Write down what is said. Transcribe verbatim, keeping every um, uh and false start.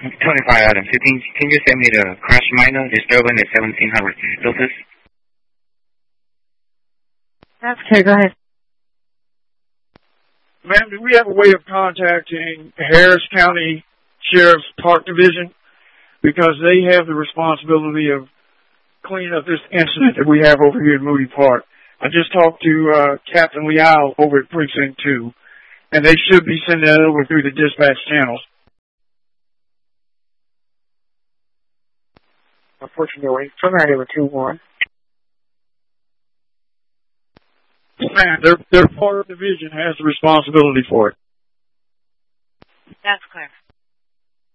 twenty-five Adam, so can, can you send me the crash minor disturbance at seventeen hundred Lotus? That's okay, go ahead. Ma'am, do we have a way of contacting Harris County Sheriff's Park Division? Because they have the responsibility of cleaning up this incident that we have over here in Moody Park. I just talked to uh, Captain Leal over at Precinct two, and they should be sending that over through the dispatch channels. Unfortunately, from Radio two one. Man, their, their Park Division has the responsibility for it. That's clear.